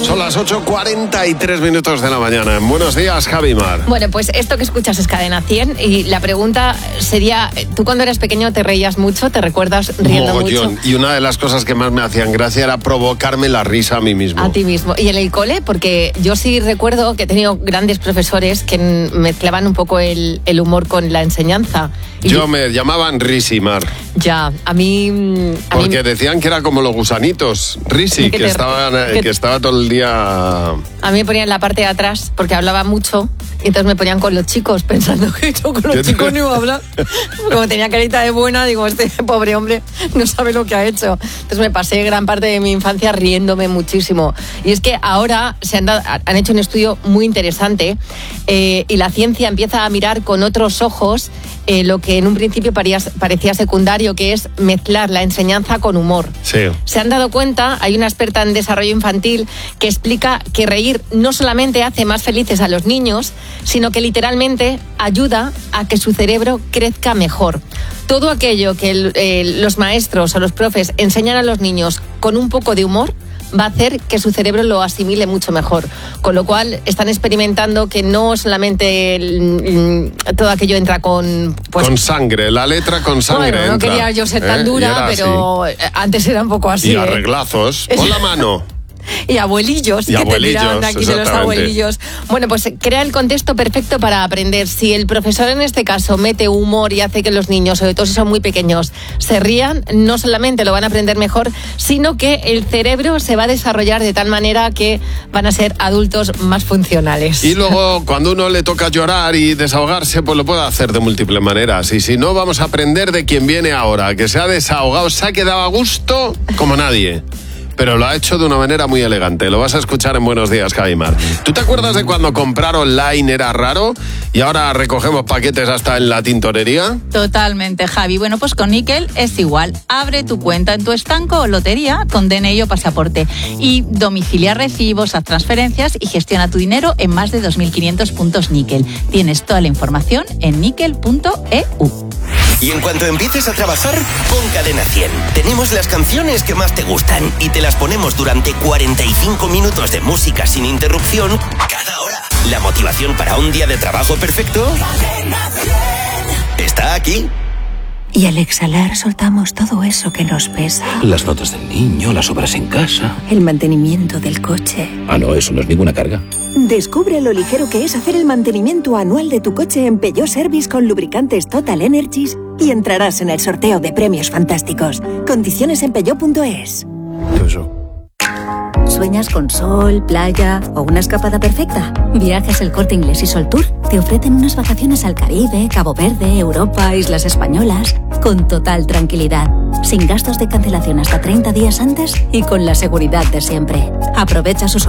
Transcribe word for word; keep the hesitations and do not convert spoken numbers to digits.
Son las ocho cuarenta y tres minutos de la mañana. Buenos días, Javi Mar. Bueno, pues esto que escuchas es Cadena cien y la pregunta sería, ¿tú cuando eras pequeño te reías mucho? ¿Te recuerdas riendo Mogollón. mucho? Y una de las cosas que más me hacían gracia era provocarme la risa a mí mismo. A ti mismo. ¿Y en el cole? Porque yo sí recuerdo que he tenido grandes profesores que mezclaban un poco el, el humor con la enseñanza. Y yo me llamaban Risimar. Ya, a mí... A porque mí, decían que era como los gusanitos. Risi, que, que, te, estaban, que, que estaba todo el día... A mí me ponían en la parte de atrás porque hablaba mucho y entonces me ponían con los chicos pensando que yo con los chicos no iba a hablar. Como tenía carita de buena, digo, este pobre hombre no sabe lo que ha hecho. Entonces me pasé gran parte de mi infancia riéndome muchísimo. Y es que ahora se han, dado, han hecho un estudio muy interesante eh, y la ciencia empieza a mirar con otros ojos eh, lo que en un principio parecía, parecía secundario, que es mezclar la enseñanza con humor. Sí. Se han dado cuenta, hay una experta en desarrollo infantil que explica que reír no solamente hace más felices a los niños, sino que literalmente ayuda a que su cerebro crezca mejor. Todo aquello que el, eh, los maestros o los profes enseñan a los niños con un poco de humor va a hacer que su cerebro lo asimile mucho mejor. Con lo cual están experimentando que no solamente el, todo aquello entra con... Pues, con sangre, la letra con sangre bueno, no entra. quería yo ser tan ¿Eh? dura, pero así. Antes era un poco así. Y arreglazos. ¿Eh? Pon la mano. Y abuelillos, y que abuelillos, te tiraban aquí de los abuelillos. Bueno, pues crea el contexto perfecto para aprender. Si el profesor en este caso mete humor y hace que los niños, sobre todo si son muy pequeños, se rían, no solamente lo van a aprender mejor, sino que el cerebro se va a desarrollar de tal manera que van a ser adultos más funcionales. Y luego, cuando uno le toca llorar y desahogarse, pues lo puede hacer de múltiples maneras. Y si no, vamos a aprender de quien viene ahora, que se ha desahogado, se ha quedado a gusto como nadie. Pero lo ha hecho de una manera muy elegante. Lo vas a escuchar en Buenos Días, Javi Mar. ¿Tú te acuerdas de cuando comprar online era raro y ahora recogemos paquetes hasta en la tintorería? Totalmente, Javi. Bueno, pues con Nickel es igual. Abre tu cuenta en tu estanco o lotería con D N I o pasaporte y domicilia recibos, haz transferencias y gestiona tu dinero en más de dos mil quinientos puntos Nickel. Tienes toda la información en nickel punto e u. Y en cuanto empieces a trabajar, pon Cadena cien. Tenemos las canciones que más te gustan y te las ponemos durante cuarenta y cinco minutos de música sin interrupción cada hora. La motivación para un día de trabajo perfecto está aquí. Y al exhalar soltamos todo eso que nos pesa. Las notas del niño, las obras en casa. El mantenimiento del coche. Ah, no, eso no es ninguna carga. Descubre lo ligero que es hacer el mantenimiento anual de tu coche en Peugeot Service con lubricantes Total Energies y entrarás en el sorteo de premios fantásticos. Condiciones en peugeot punto es. Eso. ¿Sueñas con sol, playa o una escapada perfecta? Viajes El Corte Inglés y Sol Tour te ofrecen unas vacaciones al Caribe, Cabo Verde, Europa, Islas Españolas, con total tranquilidad, sin gastos de cancelación hasta treinta días antes y con la seguridad de siempre. Aprovecha sus